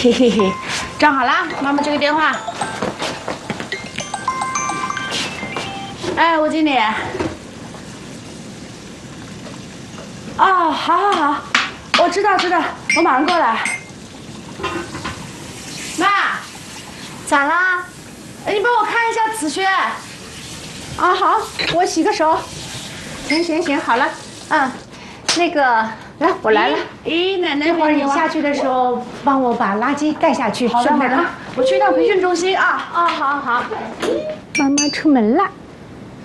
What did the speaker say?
嘿嘿嘿，装好了，妈妈这个电话。哎，吴经理。哦，好，我知道，我马上过来。妈， 咋啦？ 你帮我看一下子轩。 啊，好，我洗个手。行，好了。那个，来，我来了。 咦，奶奶， 一会儿你下去的时候，帮我把垃圾带下去。 好的， 顺便啊， 我去一趟培训中心啊。 好。妈妈出门了。